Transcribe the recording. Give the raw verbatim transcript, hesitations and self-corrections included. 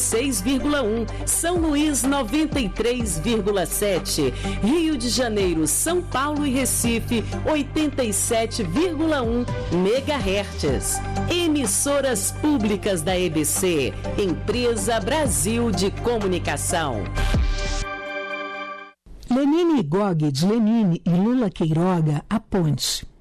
seis vírgula um, São Luís noventa e três vírgula sete, Rio de Janeiro, São Paulo e Recife oitenta e sete vírgula um megahertz. Emissoras públicas da E B C, Empresa Brasil de Comunicação. Lenine e Gog, de Lenine e Lula Queiroga, A Ponte.